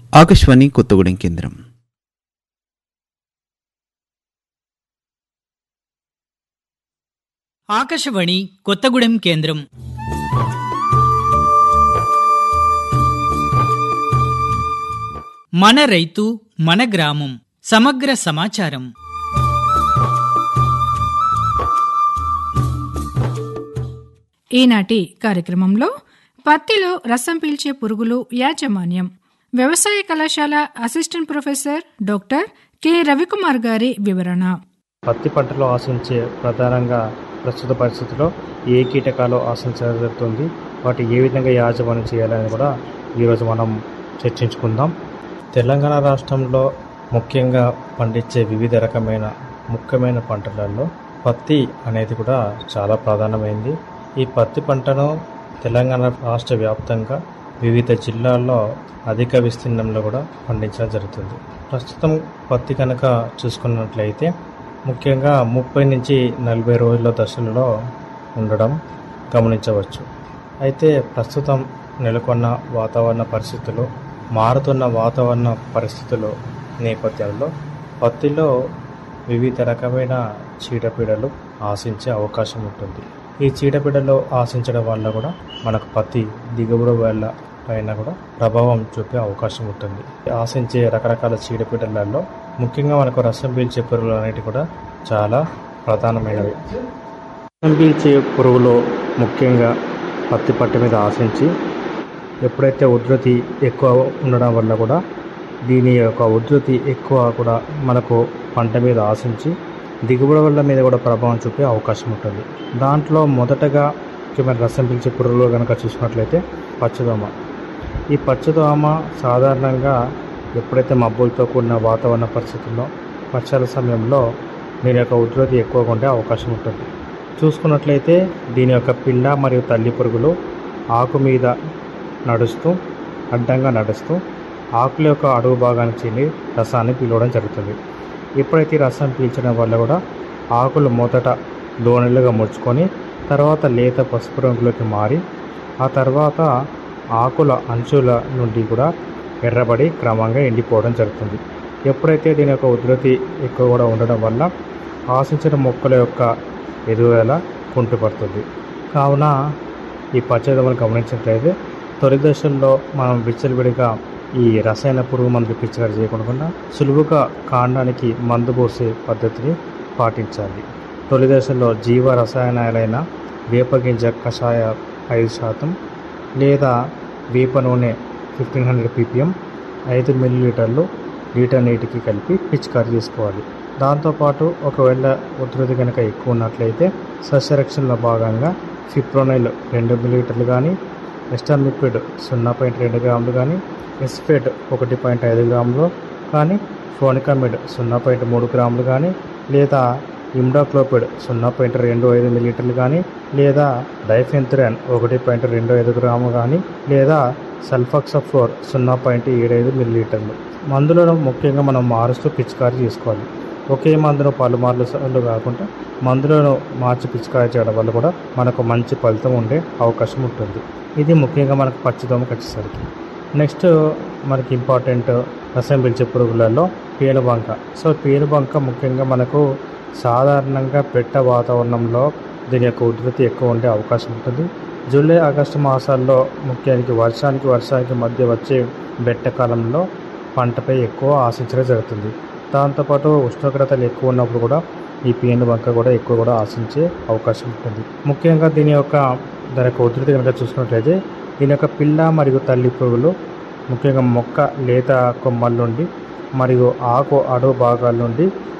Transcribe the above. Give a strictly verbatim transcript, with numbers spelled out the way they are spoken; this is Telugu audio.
ఆకాశవాణి కొత్తగూడెం కేంద్రం. ఆకాశవాణి కొత్తగూడెం కేంద్రం. మన రైతు మన గ్రామం సమగ్ర సమాచారం. ఈనాటి కార్యక్రమంలో పత్తిలో రసం పీల్చే పురుగులు యాజమాన్యం, వ్యవసాయ కళాశాల assistant professor doctor K Ravikumar గారి వివరణ. పత్తి పంటలో ఆశించే ప్రధానంగా ప్రస్తుత పరిస్థితుల్లో ఏ కీటకాలు ఆశించబడుతుంది, వాటి ఏ విధంగా యాజమాన్యం చేయాలని కూడా ఈరోజు మనం చర్చించుకుందాం. తెలంగాణ రాష్ట్రంలో ముఖ్యంగా పండించే వివిధ రకమైన ముఖ్యమైన పంటలలో పత్తి అనేది కూడా చాలా ప్రధానమైంది. ఈ పత్తి పంటను తెలంగాణ రాష్ట్ర వ్యాప్తంగా వివిధ జిల్లాల్లో అధిక విస్తీర్ణంలో కూడా పండించడం జరుగుతుంది. ప్రస్తుతం పత్తి కనుక చూసుకున్నట్లయితే ముఖ్యంగా ముప్పై నుంచి నలభై రోజుల దశలలో ఉండడం గమనించవచ్చు. అయితే ప్రస్తుతం నెలకొన్న వాతావరణ పరిస్థితులు, మారుతున్న వాతావరణ పరిస్థితుల నేపథ్యంలో పత్తిలో వివిధ రకమైన చీడపీడలు ఆశించే అవకాశం ఉంటుంది. ఈ చీడపీడలు ఆశించడం వల్ల కూడా మనకు పత్తి దిగుబడి వల్ల పైన కూడా ప్రభావం చూపే అవకాశం ఉంటుంది. ఆశించే రకరకాల చీడపీడలలో ముఖ్యంగా మనకు రసం పీల్చే పురుగులు అనేవి కూడా చాలా ప్రధానమైనవి. రసం పీల్చే పురుగులు ముఖ్యంగా పత్తి పట్టు మీద ఆశించి ఎప్పుడైతే ఉధృతి ఎక్కువ ఉండడం వల్ల కూడా దీని యొక్క ఉధృతి ఎక్కువ కూడా మనకు పంట మీద ఆశించి దిగుబడి వల్ల మీద కూడా ప్రభావం చూపే అవకాశం ఉంటుంది. దాంట్లో మొదటగా ముఖ్యమైన రసం పీల్చే పురుగులు కనుక చూసినట్లయితే పచ్చదోమ. ఈ పచ్చదోమ సాధారణంగా ఎప్పుడైతే మబ్బులతో కూడిన వాతావరణ పరిస్థితుల్లో వర్షాల సమయంలో దీని యొక్క ఉధృతి ఎక్కువగా ఉండే అవకాశం ఉంటుంది. చూసుకున్నట్లయితే దీని యొక్క పిల్ల మరియు తల్లి పురుగులు ఆకు మీద నడుస్తూ అడ్డంగా నడుస్తూ ఆకుల యొక్క అడుగు భాగానికి చెంది రసాన్ని పీలవడం జరుగుతుంది. ఎప్పుడైతే రసం పీల్చడం వల్ల కూడా ఆకులు మొదట దోణలుగా ముడుచుకొని తర్వాత లేత పసుపు రంగులోకి మారి ఆ తర్వాత ఆకుల అంచుల నుండి కూడా ఎర్రబడి క్రమంగా ఎండిపోవడం జరుగుతుంది. ఎప్పుడైతే దీని యొక్క ఉధృతి ఎక్కువ కూడా ఉండడం వల్ల ఆశించిన మొక్కల యొక్క ఎదుగుదల కుంటుపడుతుంది. కావున ఈ పచ్చదోమను గమనించినట్లయితే తొలి దశల్లో మనం విచ్చలవిడిగా ఈ రసాయన పురుగు మందులు పిచికారీ చేయకుండా సులువుగా కాండానికి మందు పోసే పద్ధతిని పాటించాలి. తొలి దశలో జీవ రసాయనాలైన వేపగింజ కషాయ ఐదు శాతం లేదా వేప నూనె ఫిఫ్టీన్ హండ్రెడ్ పీపీఎం ఐదు మిల్లీలీటర్లు లీటర్ నీటికి కలిపి పిచికారీ చేసుకోవాలి. దాంతోపాటు ఒకవేళ ఉధృతి కనుక ఎక్కువ ఉన్నట్లయితే సస్యరక్షణలో భాగంగా ఫిప్రోనైల్ రెండు మిల్లీలీటర్లు కానీ, ఎస్టామిక్విడ్ సున్నా పాయింట్ రెండు గ్రాములు కానీ, ఎస్ఫెడ్ ఒకటి పాయింట్ ఐదు గ్రాములు కానీ, ఫోనికామిడ్ సున్నా పాయింట్ మూడు గ్రాములు కానీ, లేదా ఇమ్డాక్లోపిడ్ సున్నా పాయింట్ రెండు ఐదు మిల్లీలీటర్లు కానీ, లేదా డైఫెన్థ్రాన్ ఒకటి పాయింట్ రెండు ఐదు గ్రాములు కానీ, లేదా సల్ఫాక్సఫ్లోర్ సున్నా పాయింట్ ఏడు ఐదు మిల్లీలీటర్లు. మందులను ముఖ్యంగా మనం మారుస్తూ పిచికారీ చేసుకోవాలి. ఒకే మందును పలుమార్లు సార్లు కాకుండా మందులను మార్చి పిచికారీ చేయడం వల్ల కూడా మనకు మంచి ఫలితం ఉండే అవకాశం ఉంటుంది. ఇది ముఖ్యంగా మనకు పచ్చదోమకు వచ్చేసరికి. నెక్స్ట్ మనకి ఇంపార్టెంట్ రసం పీల్చే పురుగులలో పేనుబంక. సో పేనుబంక ముఖ్యంగా మనకు సాధారణంగా పెట్ట వాతావరణంలో దీని యొక్క ఉధృతి ఎక్కువ ఉండే అవకాశం ఉంటుంది. జూలై ఆగస్టు మాసాల్లో ముఖ్యానికి వర్షానికి వర్షానికి మధ్య వచ్చే బెట్ట కాలంలో పంటపై ఎక్కువ ఆశించడం జరుగుతుంది. దాంతోపాటు ఉష్ణోగ్రతలు ఎక్కువ ఉన్నప్పుడు కూడా ఈ పేనుబంక కూడా ఎక్కువ కూడా ఆశించే అవకాశం ఉంటుంది. ముఖ్యంగా దీని యొక్క దాని యొక్క ఉధృతి కనుక చూసుకున్నట్లయితే దీని యొక్క పిల్ల మరియు తల్లి పురుగులు ముఖ్యంగా మొక్క లేత కొమ్మల నుండి మరియు ఆకు అడుగు భాగాల నుండి